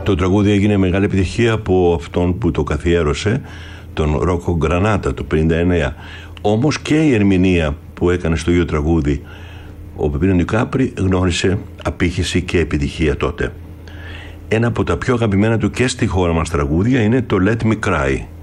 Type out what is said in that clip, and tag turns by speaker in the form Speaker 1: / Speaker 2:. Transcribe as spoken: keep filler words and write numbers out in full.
Speaker 1: Το τραγούδι έγινε μεγάλη επιτυχία από αυτόν που το καθιέρωσε, τον Ρόκο Γκρανάτα, το πενήντα εννέα. Όμως και η ερμηνεία που έκανε στο ίδιο τραγούδι ο Πεπίνο Ντικάπρι γνώρισε απήχηση και επιτυχία τότε. Ένα από τα πιο αγαπημένα του και στη χώρα μας τραγούδια είναι το Let Me Cry.